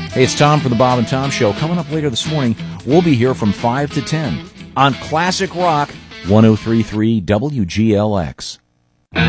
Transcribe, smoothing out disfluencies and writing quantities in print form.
Hey, it's Tom from the Bob and Tom Show. Coming up later this morning, we'll be here from 5 to 10 on Classic Rock 103.3 WGLX.